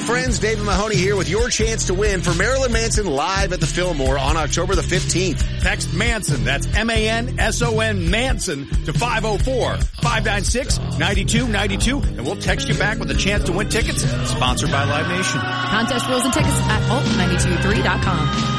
friends, David Mahoney here with your chance to win for Marilyn Manson live at the Fillmore on October the 15th. Text Manson, that's M-A-N-S-O-N, Manson, to 504-596-9292, and we'll text you back with a chance to win tickets, sponsored by Live Nation. Contest rules and tickets at alt923.com.